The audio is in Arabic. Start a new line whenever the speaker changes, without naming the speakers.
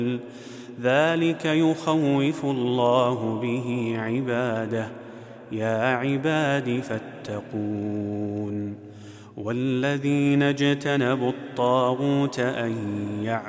ذلك يخوف الله به عباده يا عباد فاتقون والذين اجتنبوا الطاغوت أن